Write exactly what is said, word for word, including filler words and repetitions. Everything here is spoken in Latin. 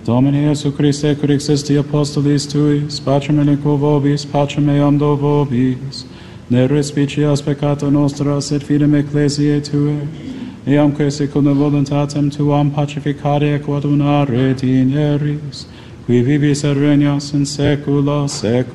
Domini Iesu Christe, cur existi apostolis tuis, pacem eliquo vobis, pacem eam do vobis, ne respicias peccata nostra, sed fidem ecclesiae Tuae, eamque secundum voluntatem Tuam pacificare quod una retineris, qui vivis et regnas in saecula saeculum.